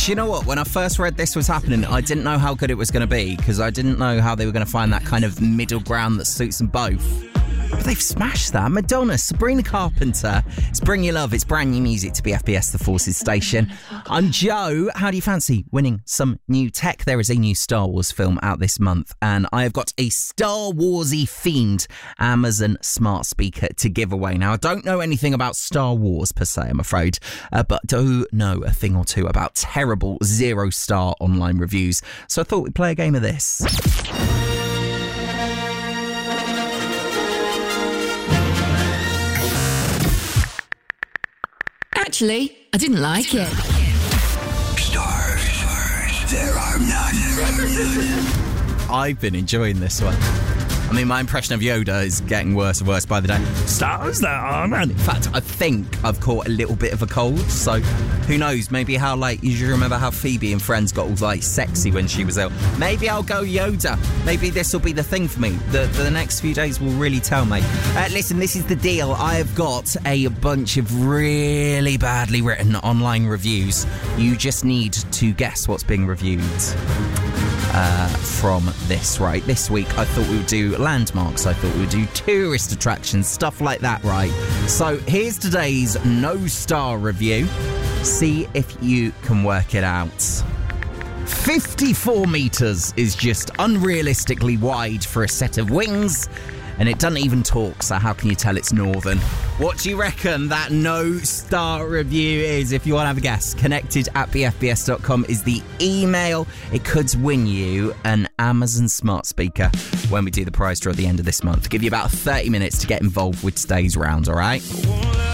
Do you know what? When I first read this was happening, I didn't know how good it was going to be because I didn't know how they were going to find that kind of middle ground that suits them both. But they've smashed that. Madonna, Sabrina Carpenter. It's Bring Your Love. It's brand new music to be FBS The Forces station. I'm Joe. How do you fancy winning some new tech? There is a new Star Wars film out this month, and I have got a Star Warsy themed Amazon smart speaker to give away. Now, I don't know anything about Star Wars per se, I'm afraid, but do know a thing or two about terrible 0-star online reviews. So I thought we'd play a game of this. Actually, I didn't like it. Stars, there are none. I've been enjoying this one. I mean, my impression of Yoda is getting worse and worse by the day. Stars, there are none. In fact, I think I've caught a little bit of a cold, so who knows? Maybe how, you remember how Phoebe and Friends got all, sexy when she was ill? Maybe I'll go Yoda. Maybe this will be the thing for me. The next few days will really tell me. Listen, this is the deal. I have got a bunch of really badly written online reviews. You just need to guess what's being reviewed from this, right? This week, I thought we would do landmarks. I thought we would do tourist attractions, stuff like that, right? So here's today's no-star review. See if you can work it out. 54 metres is just unrealistically wide for a set of wings, and it doesn't even talk, so how can you tell it's northern? What do you reckon that no-star review is? If you want to have a guess, connected@bfbs.com is the email. It could win you an Amazon smart speaker when we do the prize draw at the end of this month. Give you about 30 minutes to get involved with today's round, all right?